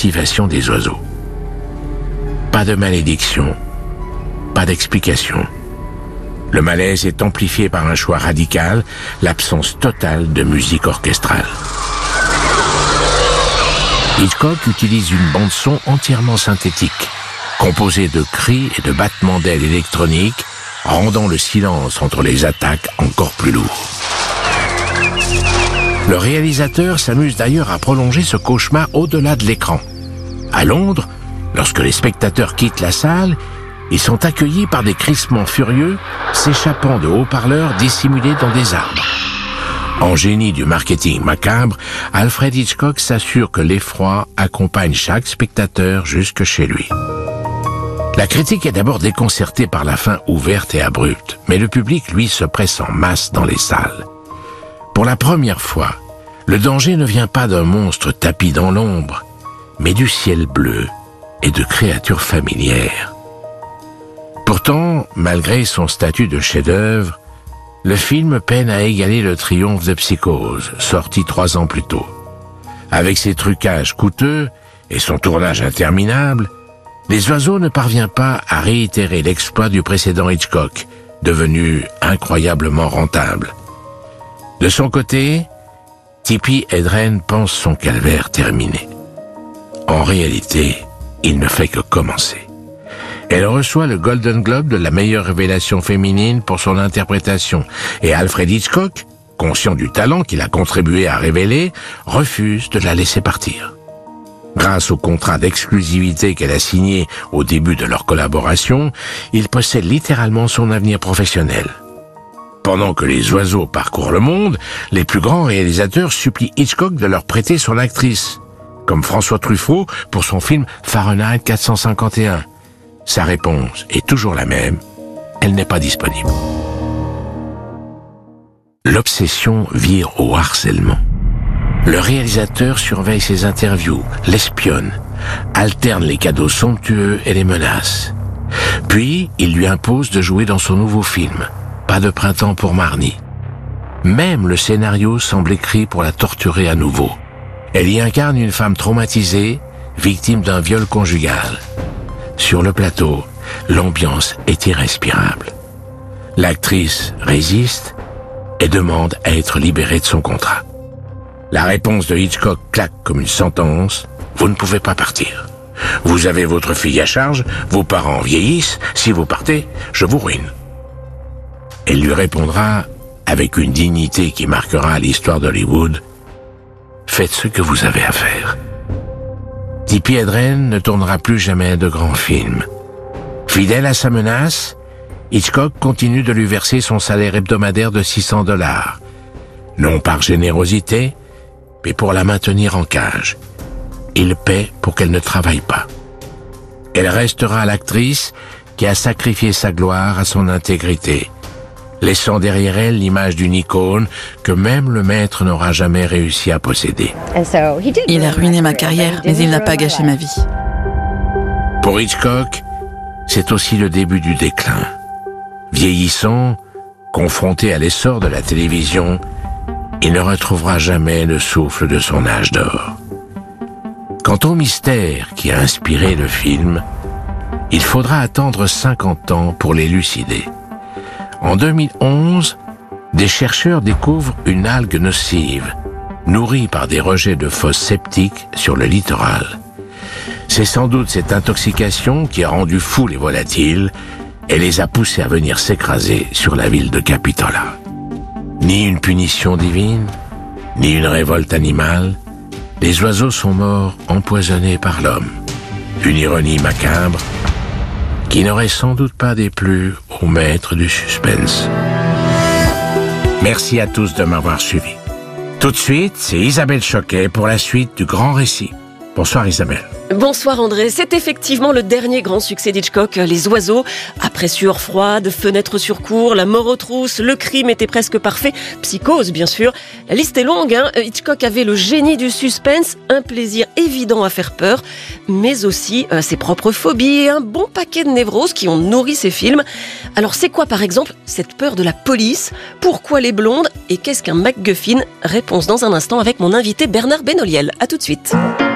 motivation des oiseaux. Pas de malédiction, pas d'explication. Le malaise est amplifié par un choix radical, l'absence totale de musique orchestrale. Hitchcock utilise une bande-son entièrement synthétique, composée de cris et de battements d'ailes électroniques, rendant le silence entre les attaques encore plus lourd. Le réalisateur s'amuse d'ailleurs à prolonger ce cauchemar au-delà de l'écran. À Londres, lorsque les spectateurs quittent la salle, ils sont accueillis par des crissements furieux s'échappant de haut-parleurs dissimulés dans des arbres. En génie du marketing macabre, Alfred Hitchcock s'assure que l'effroi accompagne chaque spectateur jusque chez lui. La critique est d'abord déconcertée par la fin ouverte et abrupte, mais le public, lui, se presse en masse dans les salles. Pour la première fois, le danger ne vient pas d'un monstre tapi dans l'ombre, mais du ciel bleu et de créatures familières. Pourtant, malgré son statut de chef-d'œuvre, le film peine à égaler le triomphe de Psychose, sorti 3 ans plus tôt. Avec ses trucages coûteux et son tournage interminable, Les Oiseaux ne parvient pas à réitérer l'exploit du précédent Hitchcock, devenu incroyablement rentable. De son côté, Tippi Hedren pense son calvaire terminé. En réalité, il ne fait que commencer. Elle reçoit le Golden Globe de la meilleure révélation féminine pour son interprétation, et Alfred Hitchcock, conscient du talent qu'il a contribué à révéler, refuse de la laisser partir. Grâce au contrat d'exclusivité qu'elle a signé au début de leur collaboration, il possède littéralement son avenir professionnel. Pendant que les oiseaux parcourent le monde, les plus grands réalisateurs supplient Hitchcock de leur prêter son actrice, comme François Truffaut pour son film Fahrenheit 451. Sa réponse est toujours la même, elle n'est pas disponible. L'obsession vire au harcèlement. Le réalisateur surveille ses interviews, l'espionne, alterne les cadeaux somptueux et les menaces. Puis, il lui impose de jouer dans son nouveau film, Pas de printemps pour Marnie. Même le scénario semble écrit pour la torturer à nouveau. Elle y incarne une femme traumatisée, victime d'un viol conjugal. Sur le plateau, l'ambiance est irrespirable. L'actrice résiste et demande à être libérée de son contrat. La réponse de Hitchcock claque comme une sentence. Vous ne pouvez pas partir. Vous avez votre fille à charge, vos parents vieillissent, si vous partez, je vous ruine. Elle lui répondra, avec une dignité qui marquera l'histoire d'Hollywood, faites ce que vous avez à faire. Tippi Hedren ne tournera plus jamais de grands films. Fidèle à sa menace, Hitchcock continue de lui verser son salaire hebdomadaire de $600. Non par générosité, mais pour la maintenir en cage. Il paie pour qu'elle ne travaille pas. Elle restera l'actrice qui a sacrifié sa gloire à son intégrité, laissant derrière elle l'image d'une icône que même le maître n'aura jamais réussi à posséder. Il a ruiné ma carrière, mais il n'a pas gâché ma vie. Pour Hitchcock, c'est aussi le début du déclin. Vieillissant, confronté à l'essor de la télévision, il ne retrouvera jamais le souffle de son âge d'or. Quant au mystère qui a inspiré le film, il faudra attendre 50 ans pour l'élucider. En 2011, des chercheurs découvrent une algue nocive, nourrie par des rejets de fosses septiques sur le littoral. C'est sans doute cette intoxication qui a rendu fous les volatiles et les a poussés à venir s'écraser sur la ville de Capitola. Ni une punition divine, ni une révolte animale, les oiseaux sont morts empoisonnés par l'homme. Une ironie macabre qui n'aurait sans doute pas déplu au maître du suspense. Merci à tous de m'avoir suivi. Tout de suite, c'est Isabelle Choquet pour la suite du grand récit. Bonsoir Isabelle. Bonsoir André, c'est effectivement le dernier grand succès d'Hitchcock, Les Oiseaux. Après Sueur froide, Fenêtre sur cour, La mort aux trousses, Le crime était presque parfait, Psychose bien sûr. La liste est longue, hein. Hitchcock avait le génie du suspense, un plaisir évident à faire peur, mais aussi ses propres phobies et un bon paquet de névroses qui ont nourri ses films. Alors c'est quoi par exemple cette peur de la police? Pourquoi les blondes? Et qu'est-ce qu'un MacGuffin? Réponse dans un instant avec mon invité Bernard Benoliel. À tout de suite.